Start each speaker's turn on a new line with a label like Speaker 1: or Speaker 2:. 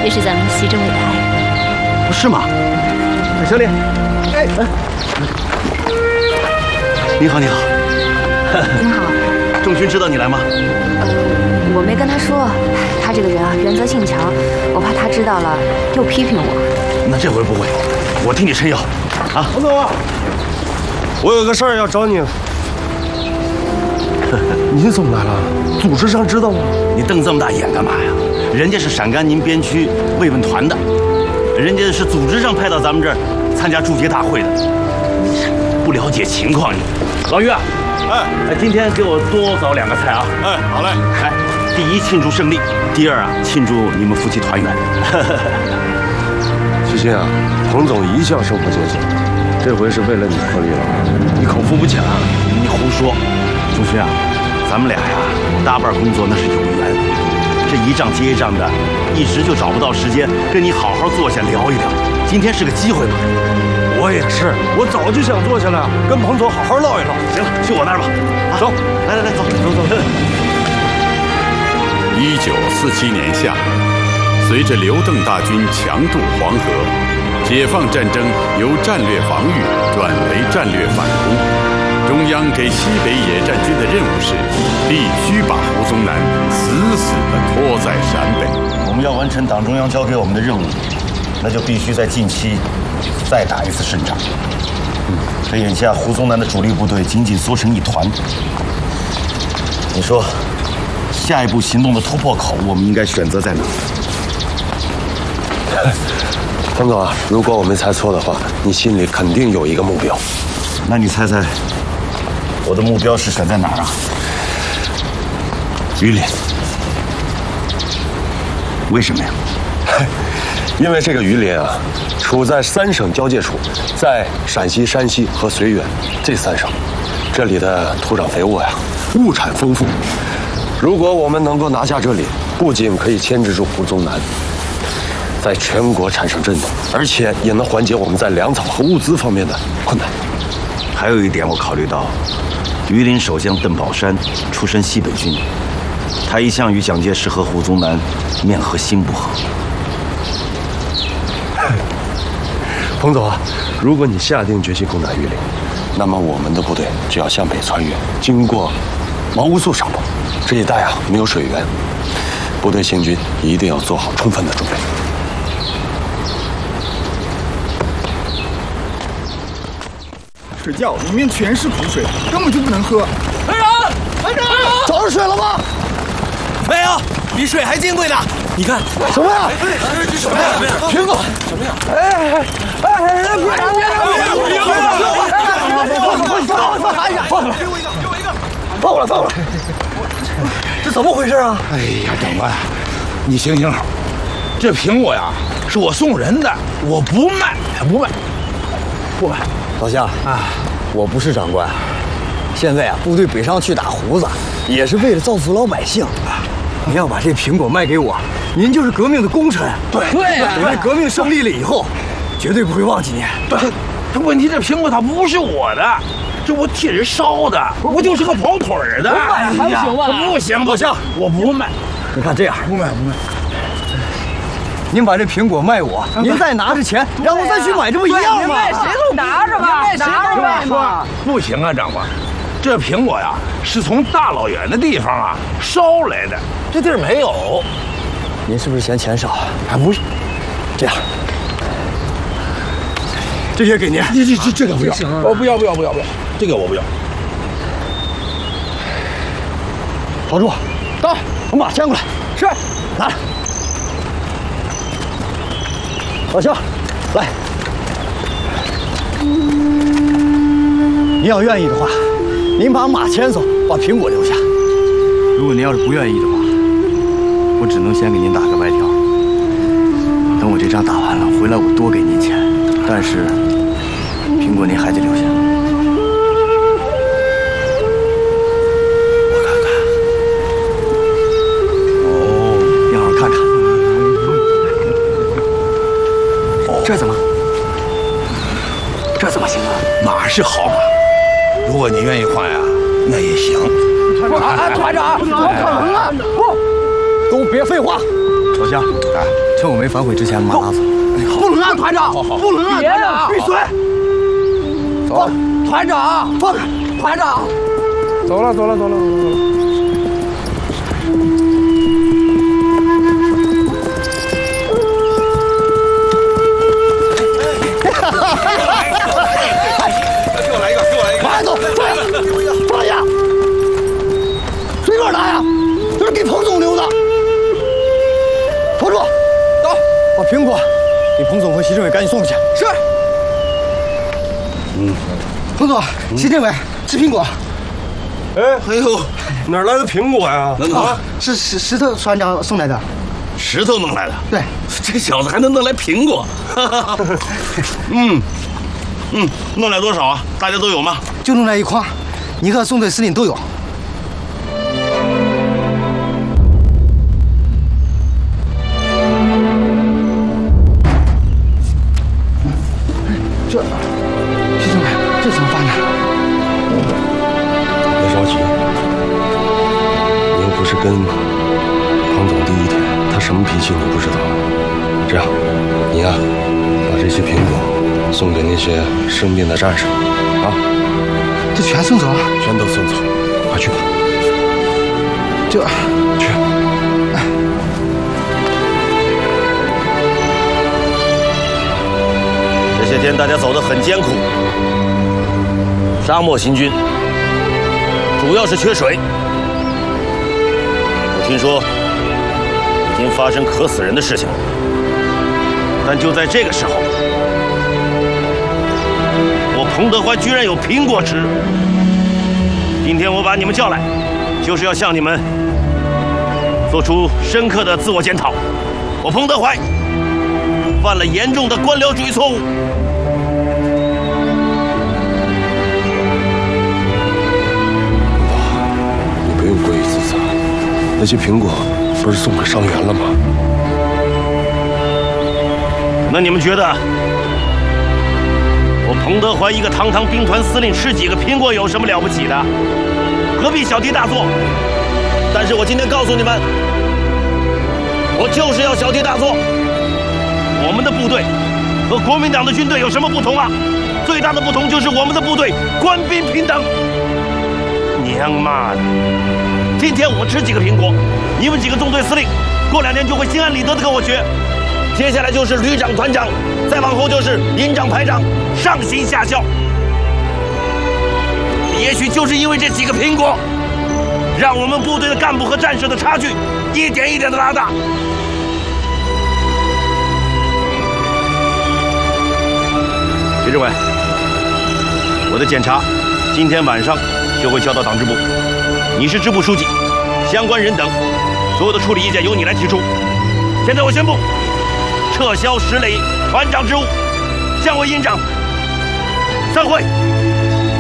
Speaker 1: 也是咱们西政委的爱人。
Speaker 2: 不是吗？小李，哎，你好，你好。
Speaker 1: 您好。
Speaker 2: 仲勋知道你来吗？
Speaker 1: 我没跟他说，他这个人啊，原则性强，我怕他知道了又批评我。
Speaker 2: 那这回不会，我替你撑腰。啊，
Speaker 3: 彭总，我有个事儿要找你。你怎么来了？组织上知道吗？
Speaker 2: 你瞪这么大眼干嘛呀？人家是陕甘宁边区慰问团的，人家是组织上派到咱们这儿参加祝捷大会的，你不了解情况你。老于啊，哎，今天给我多搞2个菜啊！
Speaker 3: 哎，好嘞。
Speaker 2: 哎，第一庆祝胜利，第二啊庆祝你们夫妻团圆。
Speaker 3: 徐鑫啊，彭总一向生活节俭，这回是为了你破例了，你口福不浅啊！
Speaker 2: 你胡说，仲勋啊，咱们俩呀搭伴工作那是有缘，这一仗接一仗的，一时就找不到时间跟你好好坐下聊一聊。今天是个机会嘛。
Speaker 3: 我也是，我早就想坐下来跟彭总好好唠一唠。
Speaker 2: 行了，去我那儿吧。走，来，走。
Speaker 4: 1947年夏，随着刘邓大军强渡黄河，解放战争由战略防御转为战略反攻。中央给西北野战军的任务是，必须把胡宗南死死地拖在陕北。
Speaker 2: 我们要完成党中央交给我们的任务，那就必须在近期再打一次胜仗。可眼下胡宗南的主力部队紧紧缩成一团，你说下一步行动的突破口，我们应该选择在哪？
Speaker 3: 彭总啊，如果我没猜错的话，你心里肯定有一个目标。
Speaker 2: 那你猜猜，我的目标是选在哪儿啊？榆林。为什么呀？
Speaker 3: 因为这个榆林啊，处在3省交界处，在陕西、山西和绥远这3省，这里的土壤肥沃呀，物产丰富。如果我们能够拿下这里，不仅可以牵制住胡宗南，在全国产生震动，而且也能缓解我们在粮草和物资方面的困难。
Speaker 2: 还有一点我考虑到，榆林守将邓宝山出身西北军，他一向与蒋介石和胡宗南面和心不和。
Speaker 3: 彭总啊，如果你下定决心攻打榆林，那么我们的部队就要向北穿越，经过毛乌素上部，这一带啊没有水源，部队行军一定要做好充分的准备。
Speaker 5: 水窖里面全是苦水，根本就不能喝。
Speaker 6: 团长，
Speaker 5: 找着水了吗？
Speaker 6: 没有，比水还金贵呢。你看
Speaker 5: 什么呀？
Speaker 6: 什么呀？
Speaker 5: 苹果。
Speaker 6: 什么呀？
Speaker 5: 放过来！这怎么回事啊？
Speaker 7: 哎呀，长官，你行行好，这苹果呀是我送人的，我不卖。
Speaker 5: 老乡啊，我不是长官，现在啊，部队北上去打胡子，也是为了造福老百姓。您要把这苹果卖给我，您就是革命的功臣。对呀，等革命胜利了以后，绝对不会忘记您。
Speaker 7: 这问题，这苹果它不是我的，这我替人烧的，我就是个跑腿儿的。
Speaker 5: 不卖还行吧？
Speaker 7: 不行，
Speaker 5: 老乡，
Speaker 7: 我不卖。
Speaker 5: 你看这样，
Speaker 7: 不卖。
Speaker 5: 您把这苹果卖我，您再拿着钱，然后再去买，这不一样吗？
Speaker 6: 谁都拿着吧，拿着吧。
Speaker 7: 不行啊，长官，这苹果呀是从大老远的地方啊捎来的，这地儿没有。
Speaker 5: 您是不是嫌钱少？
Speaker 7: 还不是，
Speaker 5: 这样，这些给您。
Speaker 7: 这个不要，我不要，这个我不要。
Speaker 5: 保住，到，把马牵过来。是，拿着。老乡，来，您要愿意的话，您把马牵走，把苹果留下。
Speaker 8: 如果您要是不愿意的话，我只能先给您打个白条。等我这仗打完了，回来我多给您钱，但是苹果您还得留下。我看看，哦，您好好看看。这怎么行啊？
Speaker 7: 马是好马，如果你愿意换呀，那也行。
Speaker 5: 团长，不，都别废话。
Speaker 8: 老乡， 趁我没反悔之前把他拉走。
Speaker 5: 不能啊，团长！不能啊，团长！闭嘴！走，团长！放开，团长！
Speaker 7: 走了。
Speaker 3: 给我来一个！
Speaker 5: 快走！放下！随便拿呀，这是给彭总留的。彭总，到，把苹果给彭总和习政委赶紧送去。是。彭总，习政委吃苹果。
Speaker 3: 哎呦，哪来的苹果呀？
Speaker 5: 是石头船长送来的。
Speaker 2: 石头弄来的。
Speaker 5: 对，
Speaker 2: 这小子还能弄来苹果。弄来多少啊？大家都有吗？
Speaker 5: 就弄来一筐，你和宋队司令都有。习政委，这怎么办呢？
Speaker 3: 别着急，你又不是跟彭总第一天，他什么脾气你不知道。这样，你呀，把这些苹果送给那些生病的战士，啊，
Speaker 5: 这全送走了？
Speaker 3: 全都送走，快去吧。去。
Speaker 2: 这些天大家走得很艰苦，沙漠行军，主要是缺水。我听说已经发生渴死人的事情了，但就在这个时候，我彭德怀居然有苹果吃。今天我把你们叫来，就是要向你们做出深刻的自我检讨。我彭德怀犯了严重的官僚主义错误。
Speaker 3: 你不用过于自责，那些苹果不是送给伤员了吗？
Speaker 2: 那你们觉得我彭德怀一个堂堂兵团司令吃几个苹果有什么了不起的？何必小题大做？但是我今天告诉你们，我就是要小题大做。我们的部队和国民党的军队有什么不同啊？最大的不同就是我们的部队官兵平等。娘妈的！今天我吃几个苹果，你们几个纵队司令，过2天就会心安理得的跟我学。接下来就是旅长、团长，再往后就是营长、排长，上行下效。也许就是因为这几个苹果，让我们部队的干部和战士的差距一点一点的拉大。徐政委，我的检查今天晚上就会交到党支部，你是支部书记，相关人等所有的处理意见由你来提出。现在我宣布，撤销石磊团长职务，降为营长。散会。